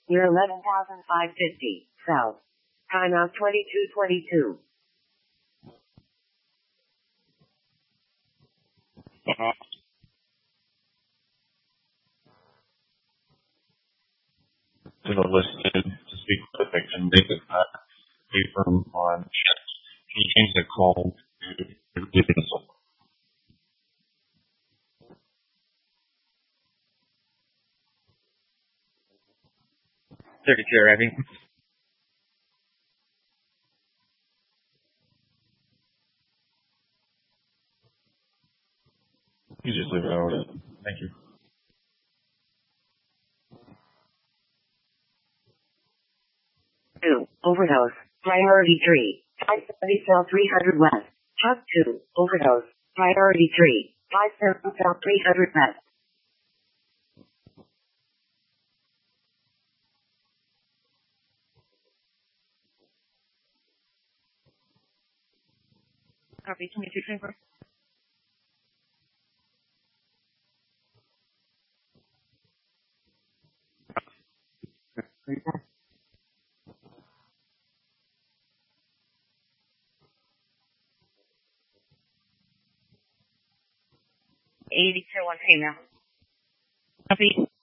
Near 11,550, south. Time out 22:22. To the listed to speak with the victim. They could pay firm on checks. Can you change the call to dismissal? 32 arriving. You just leave it out. Thank you. 2, overdose. Priority 3. 570 South 300 West. Hub 2, overdose. Priority 3. 570 South 300 West. Copy 2224. One female. Copy.